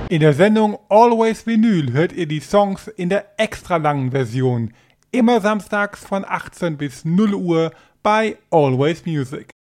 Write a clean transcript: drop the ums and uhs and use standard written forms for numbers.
In der Sendung Always Vinyl hört ihr die Songs in der extra langen Version. Immer samstags von 18 bis 0 Uhr bei Always Music.